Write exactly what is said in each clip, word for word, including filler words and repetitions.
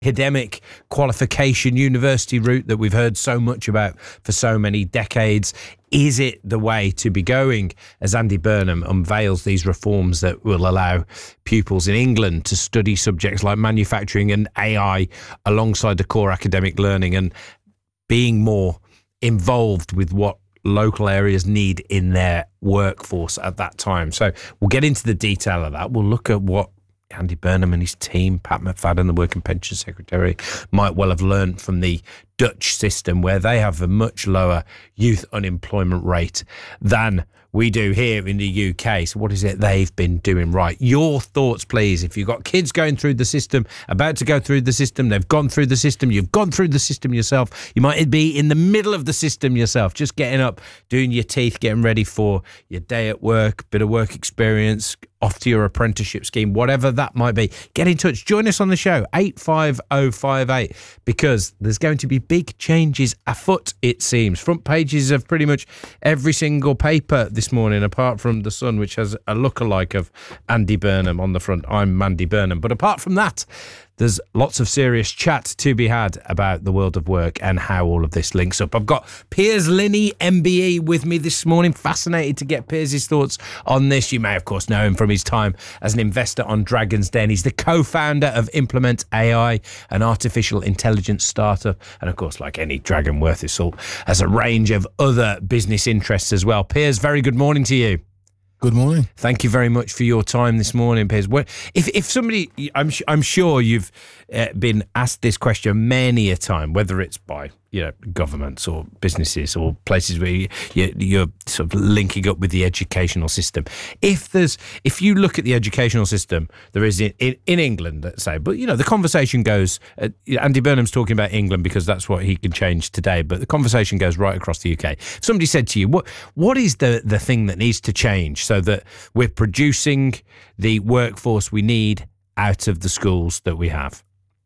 academic qualification university route that we've heard so much about for so many decades. Is it the way to be going as Andy Burnham unveils these reforms that will allow pupils in England to study subjects like manufacturing and A I alongside the core academic learning and being more involved with what local areas need in their workforce at that time? So we'll get into the detail of that. We'll look at what Andy Burnham and his team, Pat McFadden, the Work and Pension Secretary, might well have learned from the Dutch system, where they have a much lower youth unemployment rate than we do here in the U K. So what is it they've been doing right? Your thoughts, please. If you've got kids going through the system, about to go through the system, they've gone through the system, you've gone through the system yourself, you might be in the middle of the system yourself, just getting up, doing your teeth, getting ready for your day at work, bit of work experience, off to your apprenticeship scheme, whatever that might be. Get in touch. Join us on the show, eight five oh five eight, because there's going to be big changes afoot, it seems. Front pages of pretty much every single paper this morning, apart from The Sun, which has a lookalike of Andy Burnham on the front. I'm Mandy Burnham. But apart from that, there's lots of serious chat to be had about the world of work and how all of this links up. I've got Piers Linney, M B E, with me this morning. Fascinated to get Piers' thoughts on this. You may, of course, know him from his time as an investor on Dragon's Den. He's the co-founder of Implement A I, an artificial intelligence startup. And, of course, like any dragon worth his salt, has a range of other business interests as well. Piers, very good morning to you. Good morning. Thank you very much for your time this morning, Piers. If if somebody, I'm I'm sure you've uh, been asked this question many a time, whether it's by you know governments or businesses or places where you, you, you're sort of linking up with the educational system. If there's if you look at the educational system, there is in in, in England, let's say, but you know the conversation goes. Uh, Andy Burnham's talking about England because that's what he can change today, but the conversation goes right across the U K. If somebody said to you, what what is the the thing that needs to change so that we're producing the workforce we need out of the schools that we have?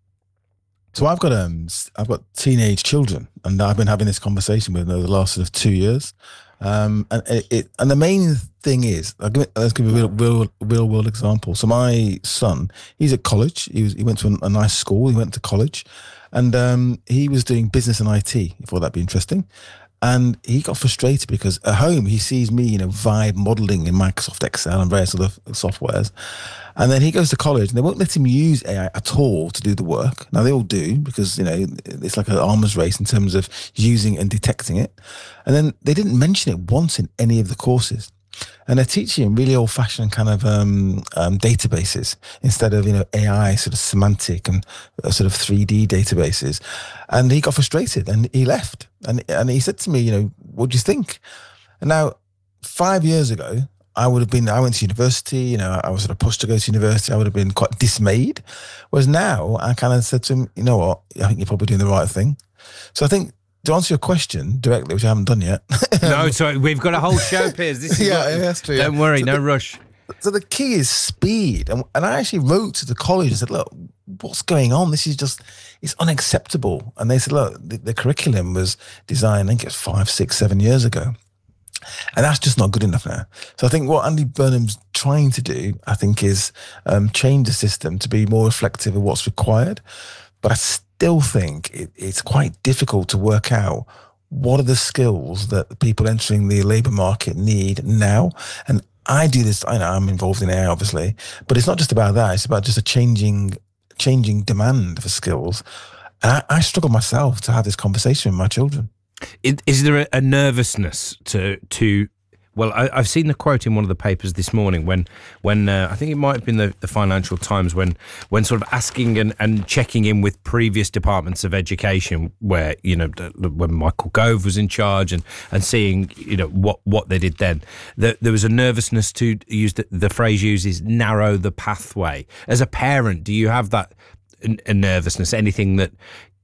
So I've got um I've got teenage children, and I've been having this conversation with them over the last sort of two years. Um, and it, it and the main thing is, I'll give it, let's give a real, real real world example. So my son, he's at college. He was he went to a, a nice school. He went to college, and um, he was doing business and I T. I thought that'd be interesting. And he got frustrated because at home he sees me, you know, vibe modeling in Microsoft Excel and various other softwares. And then he goes to college and they won't let him use A I at all to do the work. Now they all do because, you know, it's like an arms race in terms of using and detecting it. And then they didn't mention it once in any of the courses. And they're teaching him really old-fashioned kind of um, um, databases instead of, you know, A I sort of semantic and uh, sort of three D databases. And he got frustrated and he left. And and he said to me, you know, what do you think? And now, five years ago, I would have been, I went to university, you know, I was sort of pushed to go to university. I would have been quite dismayed. Whereas now, I kind of said to him, you know what, I think you're probably doing the right thing. So I think, to answer your question directly, which I haven't done yet. No, sorry, we've got a whole show, Piers. This is yeah, what, that's true. Don't yeah. worry, so no the, rush. So the key is speed. And, and I actually wrote to the college and said, look, what's going on? This is just, it's unacceptable. And they said, look, the, the curriculum was designed, I think it's five, six, seven years ago. And that's just not good enough now. So I think what Andy Burnham's trying to do, I think, is um, change the system to be more reflective of what's required. But I still think it, it's quite difficult to work out what are the skills that people entering the labour market need now. And I do this, I know I'm involved in A I, obviously, but it's not just about that. It's about just a changing changing demand for skills. And I, I struggle myself to have this conversation with my children. Is there a, a nervousness to to? Well, I, I've seen the quote in one of the papers this morning when when uh, I think it might have been the, the Financial Times when when sort of asking and, and checking in with previous departments of education where you know when Michael Gove was in charge and, and seeing you know what, what they did then, the, there was a nervousness to use the, the phrase used is narrow the pathway. As a parent, do you have that a nervousness? Anything that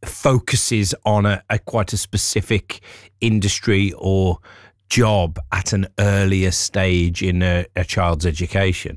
focuses on a, a quite a specific industry or job at an earlier stage in a, a child's education?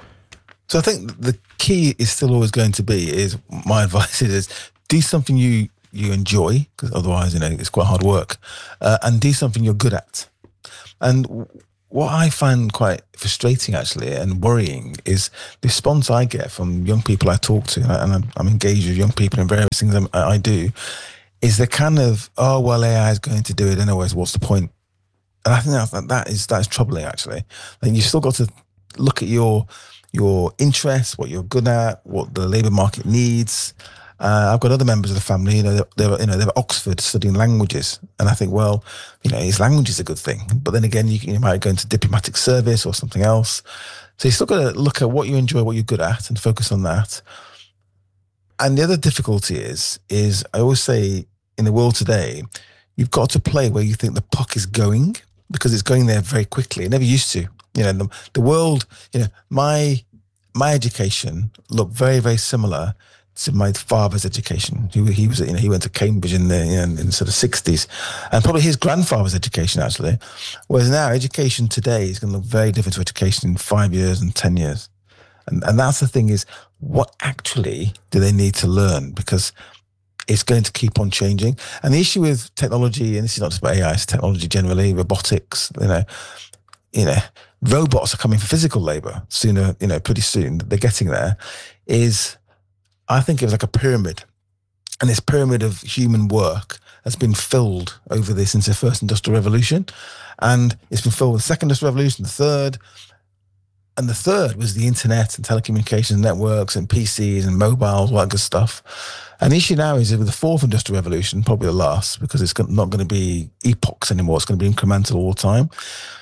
So I think the key is still always going to be, is my advice is, do something you, you enjoy, because otherwise, you know, it's quite hard work, uh, and do something you're good at. And what I find quite frustrating, actually, and worrying is the response I get from young people I talk to, and I'm, I'm engaged with young people in various things I, I do, is the kind of, oh, well, A I is going to do it anyways, what's the point? And I think that, that is that is troubling, actually. And you've still got to look at your your interests, what you're good at, what the labour market needs. Uh, I've got other members of the family, you know, they, they were, you know, they were at Oxford studying languages, and I think, well, you know, his language is a good thing, but then again, you, you might go into diplomatic service or something else. So you still got to look at what you enjoy, what you're good at, and focus on that. And the other difficulty is, is I always say, in the world today, you've got to play where you think the puck is going, because it's going there very quickly. It never used to. You know, the, the world. You know, my my education looked very, very similar to my father's education. He, he was, you know, he went to Cambridge in the, you know, in the sort of sixties, and probably his grandfather's education, actually. Whereas now, education today is going to look very different to education in five years and ten years. And and that's the thing, is what actually do they need to learn? Because it's going to keep on changing. And the issue with technology, and this is not just about A I, it's technology generally, robotics, you know, you know, robots are coming for physical labor sooner, you know, pretty soon. They're getting there. Is, I think it was like a pyramid. And this pyramid of human work has been filled over this since the first industrial revolution. And it's been filled with the second industrial revolution, the third. And the third was the internet and telecommunications networks and P Cs and mobiles, all that good stuff. And the issue now is with the fourth industrial revolution, probably the last, because it's not going to be epochs anymore, it's going to be incremental all the time,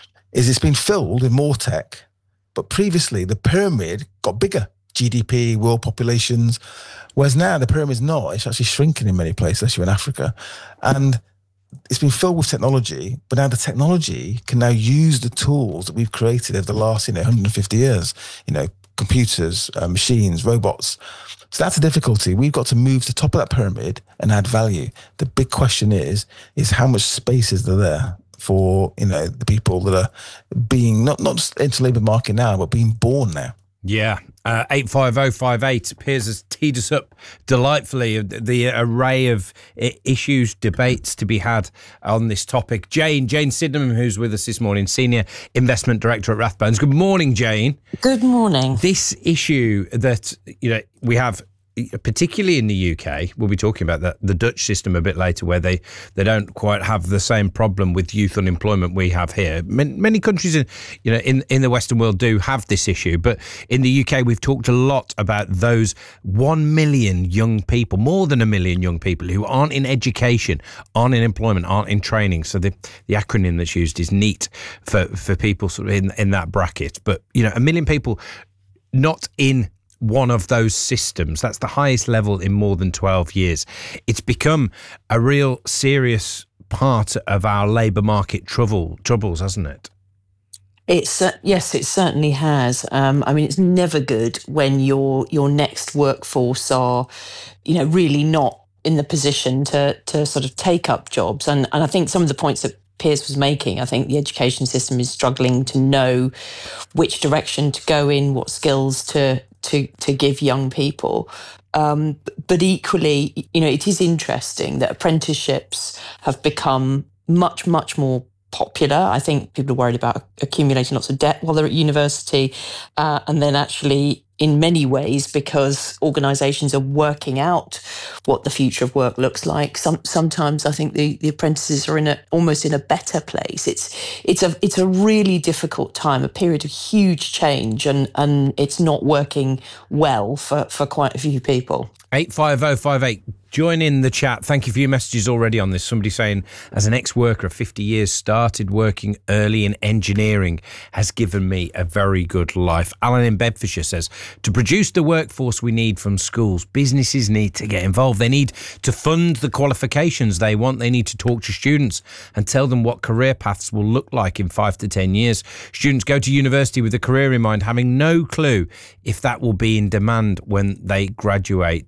is it's been filled with more tech. But previously, the pyramid got bigger. G D P, world populations, whereas now the pyramid's not. It's actually shrinking in many places, especially in Africa. And it's been filled with technology, but now the technology can now use the tools that we've created over the last, you know, one hundred fifty years, you know, computers, uh, machines, robots. So that's a difficulty. We've got to move to the top of that pyramid and add value. The big question is, is how much space is there there for, you know, the people that are being, not, not just into the labour market now, but being born now. Yeah, uh, eight five oh five eight. Piers has teed us up delightfully, the array of issues, debates to be had on this topic. Jane, Jane Sydenham, who's with us this morning, Senior Investment Director at Rathbones. Good morning, Jane. Good morning. This issue that, you know, we have, particularly in the U K, we'll be talking about the, the Dutch system a bit later, where they, they don't quite have the same problem with youth unemployment we have here. Many, many countries in, you know, in, in the Western world do have this issue, but in the U K, we've talked a lot about those one million young people, more than a million young people who aren't in education, aren't in employment, aren't in training. So the, the acronym that's used is NEET for, for people sort of in, in that bracket. But, you know, a million people not in one of those systems. That's the highest level in more than twelve years. It's become a real serious part of our labour market trouble, troubles, hasn't it? It's uh, yes, it certainly has. Um, I mean, it's never good when your your next workforce are, you know, really not in the position to to sort of take up jobs. And and I think some of the points that Piers was making, I think the education system is struggling to know which direction to go in, what skills to to to give young people. Um, but equally, you know, it is interesting that apprenticeships have become much, much more popular. I think people are worried about accumulating lots of debt while they're at university, uh, and then actually in many ways, because organisations are working out what the future of work looks like. Some, sometimes I think the, the apprentices are in a almost in a better place. It's it's a it's a really difficult time, a period of huge change, and and it's not working well for, for quite a few people. eight five oh five eight. Join in the chat. Thank you for your messages already on this. Somebody saying, as an ex-worker of fifty years, started working early in engineering, has given me a very good life. Alan in Bedfordshire says, to produce the workforce we need from schools, businesses need to get involved. They need to fund the qualifications they want. They need to talk to students and tell them what career paths will look like in five to ten years. Students go to university with a career in mind, having no clue if that will be in demand when they graduate.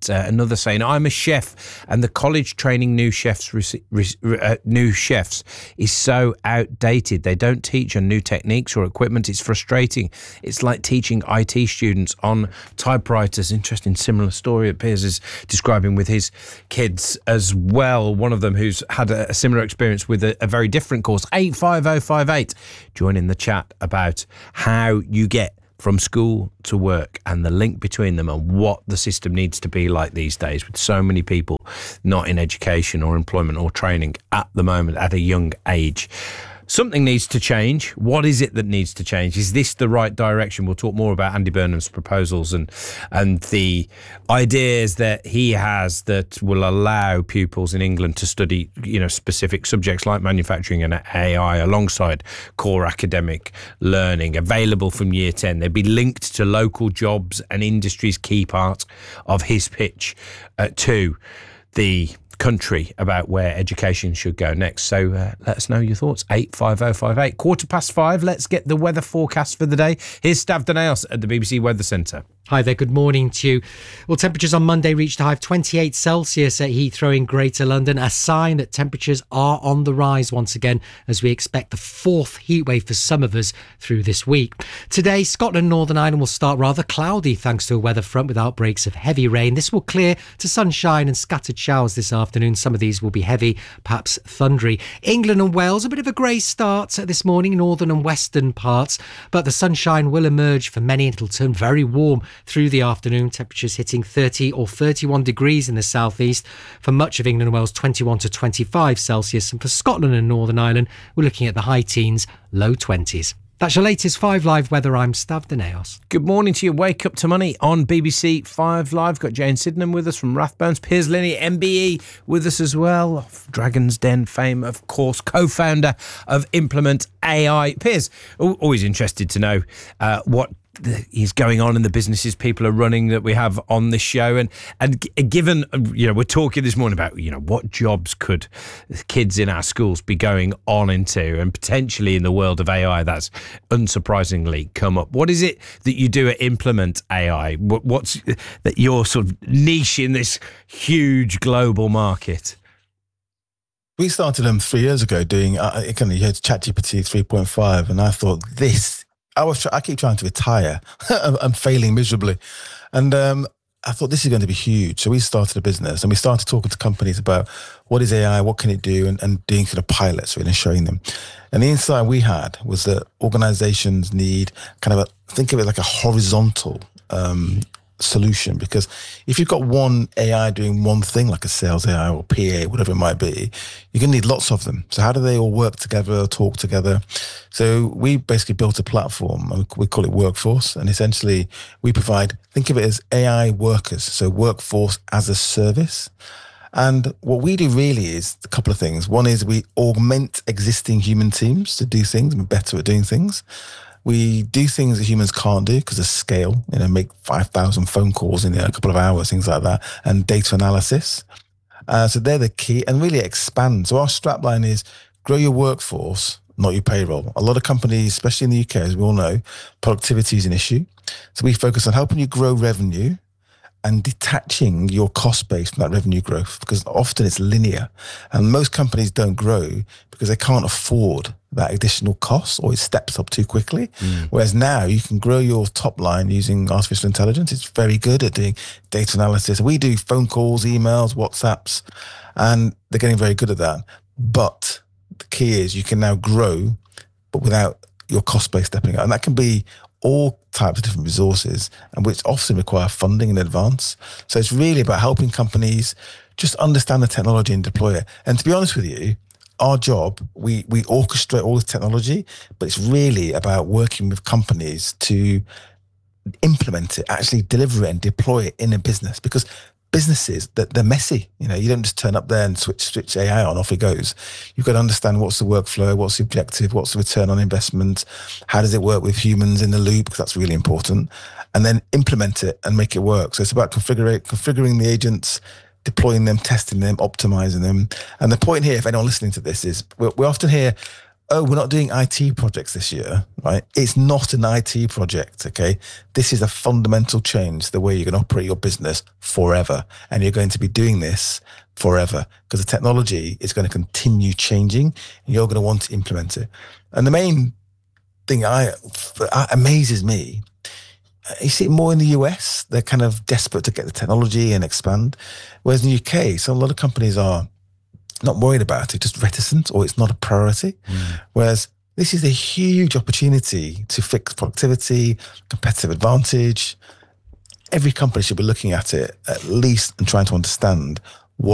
Uh, another saying, I'm a chef, and the college training new chefs uh, new chefs is so outdated. They don't teach on new techniques or equipment. It's frustrating. It's like teaching I T students on typewriters. Interesting, similar story that Piers is describing with his kids as well. One of them who's had a, a similar experience with a, a very different course. eight five oh five eight. Join in the chat about how you get from school to work and the link between them and what the system needs to be like these days, with so many people not in education or employment or training at the moment at a young age. Something needs to change. What is it that needs to change? Is this the right direction? We'll talk more about Andy Burnham's proposals and and the ideas that he has that will allow pupils in England to study, you know, specific subjects like manufacturing and A I alongside core academic learning available from year ten. They'd be linked to local jobs and industries, key part of his pitch uh, to the country about where education should go next. So uh, let us know your thoughts. eight five oh five eight. Quarter past five. Let's get the weather forecast for the day. Here's Stav Danaos at the B B C Weather Centre. Hi there, good morning to you. Well, temperatures on Monday reached a high of twenty-eight Celsius at Heathrow in Greater London, a sign that temperatures are on the rise once again as we expect the fourth heatwave for some of us through this week. Today, Scotland and Northern Ireland will start rather cloudy thanks to a weather front with outbreaks of heavy rain. This will clear to sunshine and scattered showers this afternoon. Some of these will be heavy, perhaps thundery. England and Wales, a bit of a grey start this morning, northern and western parts, but the sunshine will emerge for many and it'll turn very warm through the afternoon, temperatures hitting thirty or thirty-one degrees in the southeast. For much of England and Wales, twenty-one to twenty-five Celsius. And for Scotland and Northern Ireland, we're looking at the high teens, low twenties. That's your latest Five Live weather. I'm Stav Danaos. Good morning to you. Wake Up to Money on B B C Five Live. Got Jane Sydenham with us from Rathbones. Piers Linney, M B E, with us as well. Of Dragon's Den fame, of course. Co-founder of Implement A I. Piers, always interested to know uh, what is going on in the businesses people are running that we have on this show, and and given, you know, we're talking this morning about, you know, what jobs could kids in our schools be going on into, and potentially in the world of A I that's unsurprisingly come up. What is it that you do at Implement A I? What's that your sort of niche in this huge global market? We started them three years ago doing uh, kind of, you heard ChatGPT three point five, and I thought this I was. I keep trying to retire. I'm failing miserably, and um, I thought this is going to be huge. So we started a business, and we started talking to companies about what is A I, what can it do, and, and doing sort of pilots really, and showing them. And the insight we had was that organizations need kind of a, think of it like a horizontal um, solution, because if you've got one A I doing one thing, like a sales A I or P A, whatever it might be, you're going to need lots of them. So how do they all work together, talk together? So we basically built a platform, and we call it Workforce, and essentially we provide, think of it as A I workers, so workforce as a service. And what we do really is a couple of things. One is we augment existing human teams to do things and be better at doing things. We do things that humans can't do because of scale, you know, make five thousand phone calls in a couple of hours, things like that, and data analysis. Uh, so they're the key, and really expand. So our strapline is grow your workforce, not your payroll. A lot of companies, especially in the U K, as we all know, productivity is an issue. So we focus on helping you grow revenue and detaching your cost base from that revenue growth, because often it's linear. And most companies don't grow because they can't afford that additional cost, or it steps up too quickly. Mm. Whereas now you can grow your top line using artificial intelligence. It's very good at doing data analysis. We do phone calls, emails, WhatsApps, and they're getting very good at that. But the key is you can now grow, but without your cost base stepping up. And that can be all types of different resources, and which often require funding in advance. So it's really about helping companies just understand the technology and deploy it. And to be honest with you, our job, we we orchestrate all this technology, but it's really about working with companies to implement it, actually deliver it and deploy it in a business, because businesses, that they're messy. You know, you don't just turn up there and switch switch A I on, off it goes. You've got to understand what's the workflow, what's the objective, what's the return on investment, how does it work with humans in the loop, because that's really important, and then implement it and make it work. So it's about configuring configuring the agents, deploying them, testing them, optimizing them. And the point here, if anyone listening to this, is we we often hear, oh, we're not doing I T projects this year, right? It's not an I T project, okay? This is a fundamental change, the way you're going to operate your business forever. And you're going to be doing this forever because the technology is going to continue changing and you're going to want to implement it. And the main thing I that amazes me, you see it more in the U S. They're kind of desperate to get the technology and expand. Whereas in the U K, so a lot of companies are not worried about it, just reticent, or it's not a priority. Mm. Whereas this is a huge opportunity to fix productivity, competitive advantage. Every company should be looking at it at least and trying to understand